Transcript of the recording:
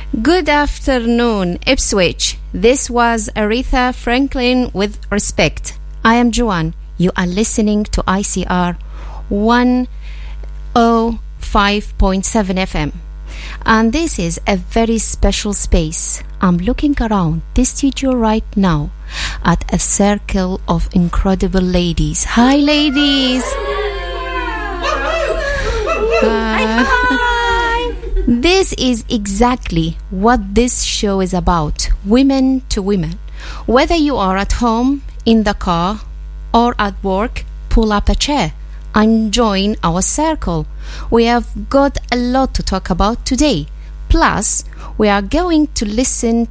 Good afternoon, Ipswich. This was Aretha Franklin with Respect. I am Joanne. You are listening to ICR 105.7 FM. And this is a very special space. I'm looking around this studio right now at a circle of incredible ladies. Hi, ladies. This is exactly what this show is about. Women to women. Whether you are at home, in the car, or at work, pull up a chair and join our circle. We have got a lot to talk about today. Plus, we are going to listen